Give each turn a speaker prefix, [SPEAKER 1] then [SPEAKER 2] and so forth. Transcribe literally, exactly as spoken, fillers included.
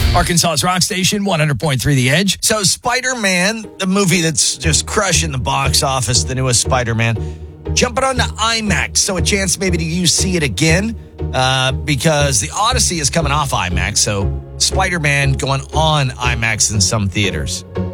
[SPEAKER 1] Arkansas's Rock Station, one hundred point three The Edge.
[SPEAKER 2] So Spider-Man, the movie that's just crushing the box office, the newest Spider-Man, jumping on to IMAX. So a chance maybe to you see it again uh, because the Odyssey is coming off IMAX. So Spider-Man going on IMAX in some theaters.